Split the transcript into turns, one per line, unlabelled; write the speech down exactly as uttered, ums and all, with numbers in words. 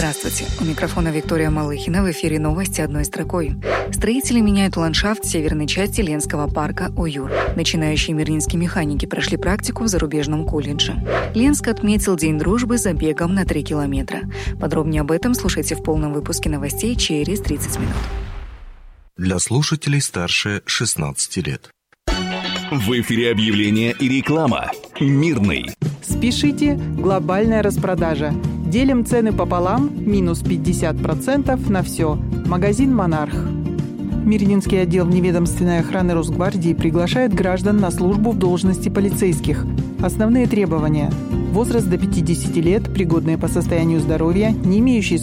Здравствуйте. У микрофона Виктория Малыхина. В эфире новости одной строкой. Строители меняют ландшафт северной части Ленского парка «Уют». Начинающие мирнинские механики прошли практику в зарубежном колледже. Ленск отметил День дружбы забегом на три километра. Подробнее об этом слушайте в полном выпуске новостей через тридцать минут.
Для слушателей старше шестнадцати лет.
В эфире объявления и реклама. Мирный.
Спешите, глобальная распродажа. Делим цены пополам, минус пятьдесят процентов на все. Магазин «Монарх». Мирнинский отдел вневедомственной охраны Росгвардии приглашает граждан на службу в должности полицейских. Основные требования: возраст до пятидесяти лет, пригодные по состоянию здоровья, не имеющие